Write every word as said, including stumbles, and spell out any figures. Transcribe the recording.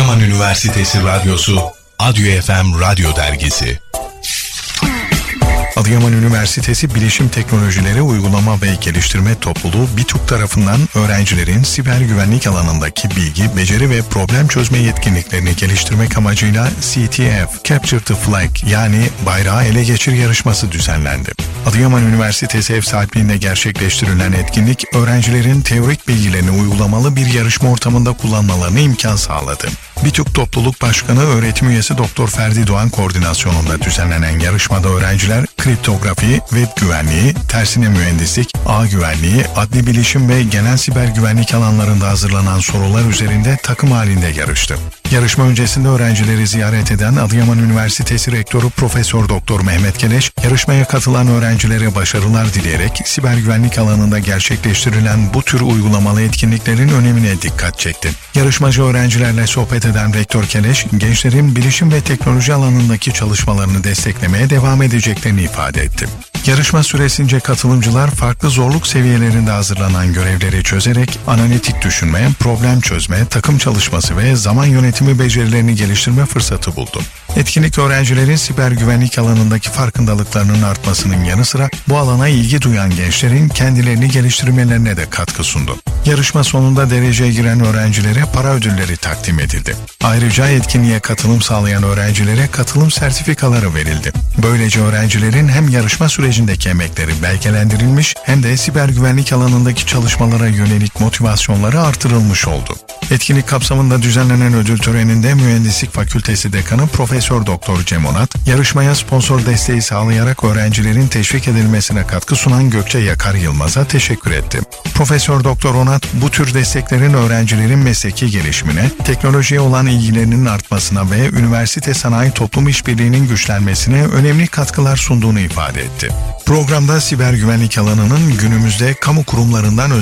Adıyaman Üniversitesi Radyosu, Adyo F M Radyo Dergisi. Adıyaman Üniversitesi Bilişim Teknolojileri Uygulama ve Geliştirme Topluluğu BİTÜK tarafından öğrencilerin siber güvenlik alanındaki bilgi, beceri ve problem çözme yetkinliklerini geliştirmek amacıyla C T F, Capture the Flag yani bayrağı ele geçir yarışması düzenlendi. Adıyaman Üniversitesi ev sahipliğinde gerçekleştirilen etkinlik, öğrencilerin teorik bilgilerini uygulamalı bir yarışma ortamında kullanmalarına imkan sağladı. BİTÜK Topluluk Başkanı Öğretim Üyesi Doktor Ferdi Doğan koordinasyonunda düzenlenen yarışmada öğrenciler kriptografi, web güvenliği, tersine mühendislik, ağ güvenliği, adli bilişim ve genel siber güvenlik alanlarında hazırlanan sorular üzerinde takım halinde yarıştı. Yarışma öncesinde öğrencileri ziyaret eden Adıyaman Üniversitesi Rektörü Profesör Doktor Mehmet Keleş, yarışmaya katılan öğrencilere başarılar dileyerek siber güvenlik alanında gerçekleştirilen bu tür uygulamalı etkinliklerin önemine dikkat çekti. Yarışmacı öğrencilerle sohbet eden Rektör Keleş, gençlerin bilişim ve teknoloji alanındaki çalışmalarını desteklemeye devam edeceklerini ifade etti. Yarışma süresince katılımcılar farklı zorluk seviyelerinde hazırlanan görevleri çözerek analitik düşünme, problem çözme, takım çalışması ve zaman yönetimi becerilerini geliştirme fırsatı buldu. Etkinlik öğrencilerin siber güvenlik alanındaki farkındalıklarının artmasının yanı sıra bu alana ilgi duyan gençlerin kendilerini geliştirmelerine de katkı sundu. Yarışma sonunda dereceye giren öğrencilere para ödülleri takdim edildi. Ayrıca etkinliğe katılım sağlayan öğrencilere katılım sertifikaları verildi. Böylece öğrencilerin hem yarışma sürecindeki emekleri belgelendirilmiş hem de siber güvenlik alanındaki çalışmalara yönelik motivasyonları artırılmış oldu. Etkinlik kapsamında düzenlenen ödül töreninde Mühendislik Fakültesi Dekanı Profesör Doktor Cem Onat, yarışmaya sponsor desteği sağlayarak öğrencilerin teşvik edilmesine katkı sunan Gökçe Yakar Yılmaz'a teşekkür etti. Profesör Doktor Onat, bu tür desteklerin öğrencilerin mesleki gelişimine, teknolojiye olan ilgilerinin artmasına ve üniversite sanayi toplum işbirliğinin güçlenmesine önemli katkılar sunduğunu ifade etti. Programda siber güvenlik alanının günümüzde kamu kurumlarından